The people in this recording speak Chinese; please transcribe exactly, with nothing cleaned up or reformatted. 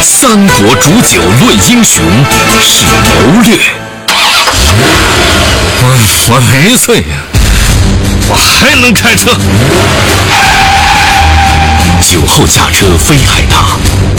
三国煮酒论英雄，是谋略。我我没醉呀，我还能开车。酒后驾车非害大，